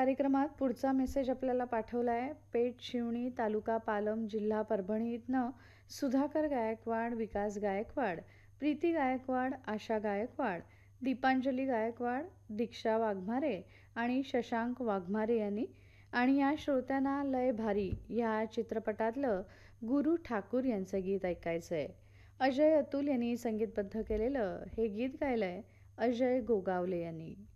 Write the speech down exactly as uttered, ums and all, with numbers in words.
कार्यक्रमात पुढचा मेसेज आपल्याला पाठवला आहे. पेठ शिवणी, तालुका पालम, जिल्हा परभणी इथनं सुधाकर गायकवाड, विकास गायकवाड, प्रीती गायकवाड, आशा गायकवाड, दीपांजली गायकवाड, दीक्षा वाघमारे आणि शशांक वाघमारे यांनी. आणि या श्रोत्यांना लय भारी या चित्रपटातलं गुरु ठाकूर यांचं गीत ऐकायचं आहे. अजय अतुल यांनी संगीतबद्ध केलेलं हे गीत गायलं आहे अजय गोगावले यांनी.